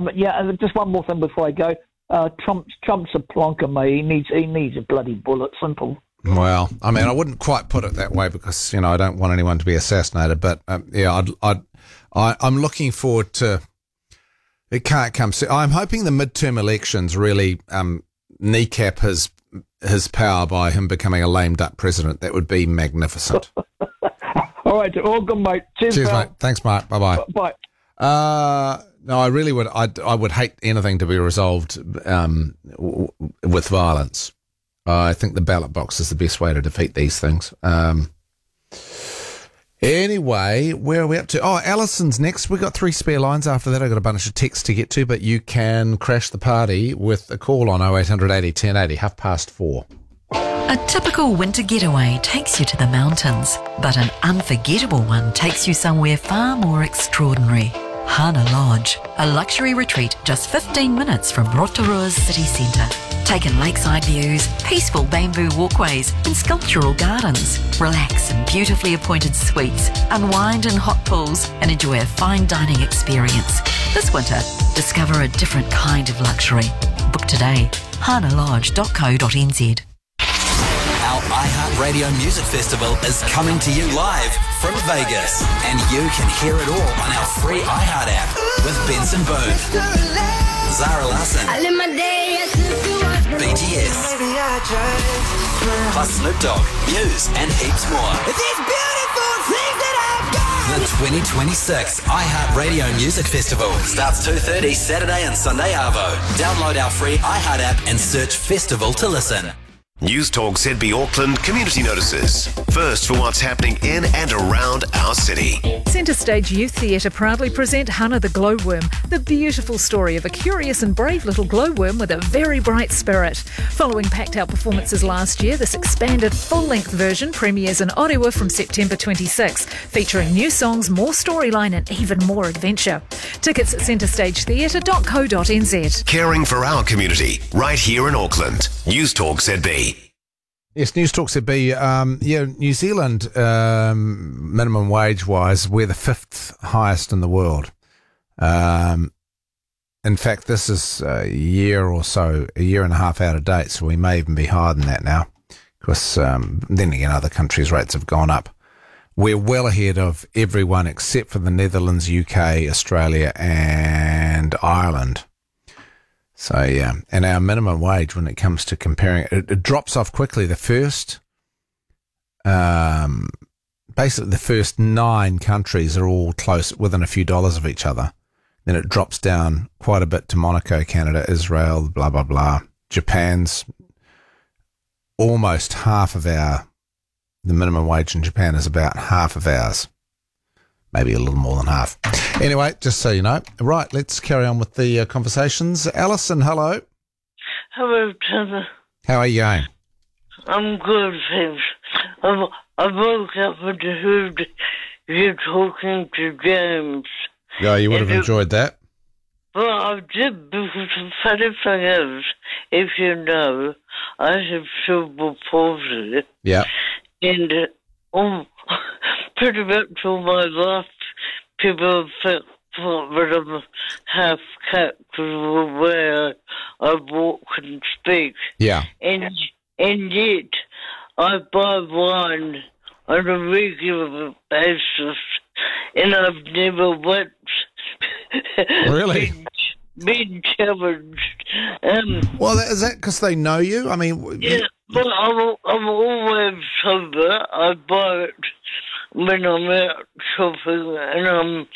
just one more thing before I go. Trump's a plonker, mate. He needs a bloody bullet. Simple. Well, I mean, I wouldn't quite put it that way because I don't want anyone to be assassinated. But I'm looking forward to. It can't come soon. I'm hoping the midterm elections really kneecap his power by him becoming a lame duck president. That would be magnificent. All right, all good, mate. Cheers, mate. Thanks, Mark. Bye-bye. Bye. No, I really would. I would hate anything to be resolved with violence. I think the ballot box is the best way to defeat these things. Anyway, where are we up to? Oh, Alison's next. We've got 3 spare lines after that. I've got a bunch of texts to get to, but you can crash the party with a call on 0800 80 1080, 4:30. A typical winter getaway takes you to the mountains, but an unforgettable one takes you somewhere far more extraordinary. Hana Lodge, a luxury retreat just 15 minutes from Rotorua's city centre. Take in lakeside views, peaceful bamboo walkways and sculptural gardens. Relax in beautifully appointed suites, unwind in hot pools and enjoy a fine dining experience. This winter, discover a different kind of luxury. Book today, hanalodge.co.nz. Our iHeartRadio Music Festival is coming to you live from Vegas, and you can hear it all on our free iHeart app with Benson Boone, Zara Larsson, BTS, plus Snoop Dogg, Muse, and heaps more. The 2026 iHeartRadio Music Festival starts 2:30 Saturday and Sunday arvo. Download our free iHeart app and search Festival to listen. News Talk ZB Auckland community notices. First for what's happening in and around our city. Centre Stage Youth Theatre proudly present Hana the Glowworm, the beautiful story of a curious and brave little glowworm with a very bright spirit. Following packed-out performances last year, this expanded full-length version premieres in Orewa from September 26, featuring new songs, more storyline and even more adventure. Tickets at centrestagetheatre.co.nz. Caring for our community, right here in Auckland. News Talk ZB. Yes, News Talk ZB. New Zealand, minimum wage-wise, we're the 5th highest in the world. In fact, this is a year and a half out of date, so we may even be higher than that now. Because then again, other countries' rates have gone up. We're well ahead of everyone except for the Netherlands, UK, Australia, and Ireland. So, yeah, and our minimum wage, when it comes to comparing it drops off quickly. Basically the first 9 countries are all close, within a few dollars of each other. Then it drops down quite a bit to Monaco, Canada, Israel, blah, blah, blah. Japan's almost half of the minimum wage in Japan is about half of ours. Maybe a little more than half. Anyway, just so you know. Right, let's carry on with the conversations. Alison, hello. Hello, Trevor. How are you going? I'm good, thanks. I woke up and heard you talking to James. Yeah, you would have enjoyed that. Well, I did, because the funny thing is, if you know, I have cerebral palsy. Yeah. And pretty much all my life, people thought that I'm half cat because of the way I walk and speak. Yeah. And yet, I buy wine on a regular basis, and I've never once really been challenged. Well, is that because they know you? I mean, yeah. Well, I'm always sober. I buy it when I'm out shopping, and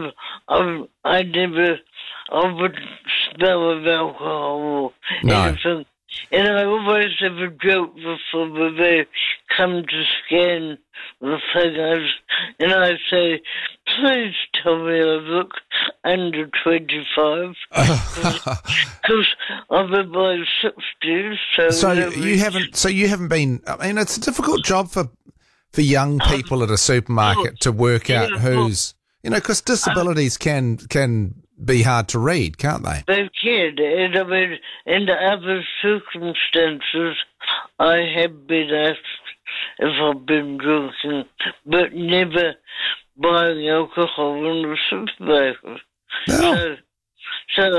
I wouldn't smell of alcohol or anything. And I always have a joke before they come to scan the thing, and I say, please tell me I look under 25, because I'm in my 60s. So you haven't been. I mean, it's a difficult job for young people at a supermarket to work out who's, because disabilities can be hard to read, can't they? They can, and I mean, in other circumstances, I have been asked if I've been drinking, but never buying alcohol in the supermarket. No. So